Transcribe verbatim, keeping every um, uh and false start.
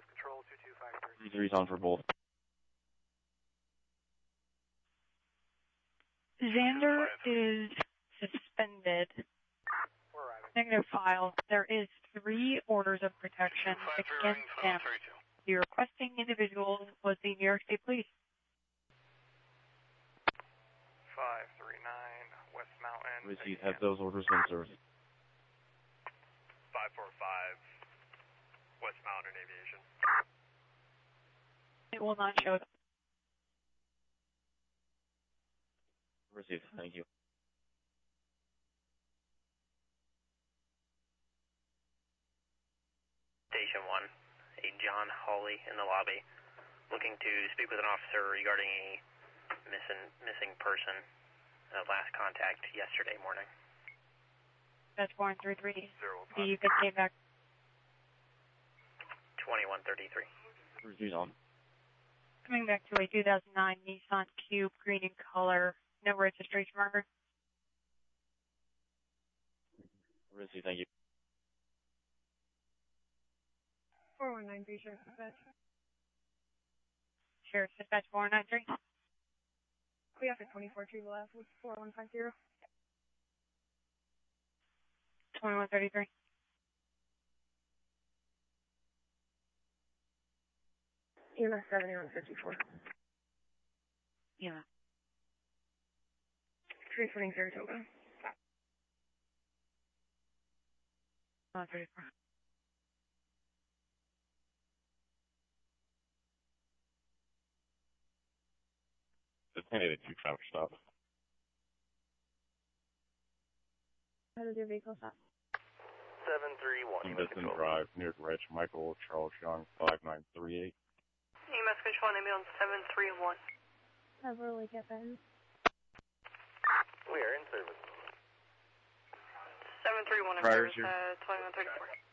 five, control two two five three. Three's on for both. Xander is suspended. Negative file. There is three orders of protection against him. The requesting individual was the New York State Police. five three nine, West Mountain. Receive, have those orders been served? five four five, West Mountain Aviation. It will not show them. Received, thank you. Station one, a John Hawley in the lobby, looking to speak with an officer regarding a missing missing person, uh, last contact yesterday morning. That's four one three three. Zero The you can came back. twenty-one thirty-three. Received on. Coming back to a two thousand nine Nissan Cube, green in color, no registration marker. Received, thank you. four one nine three, Sheriff Dispatch. Sheriff Dispatch four one nine three. We have a twenty-four Tree left with four one five zero. twenty-one thirty-three. E M S seventy-one fifty-four. Yeah. Transferring Saratoga. one thirty-four. The ten eighty-two traffic stop. How does your vehicle stop? seven three one. Edison Drive, near Rich Michael Charles Young, five nine three eight. E M S control, ambulance seven three one. Have Burley get Benton. We are in service. seven three one in Prior service, to- uh, twenty-one thirty-four.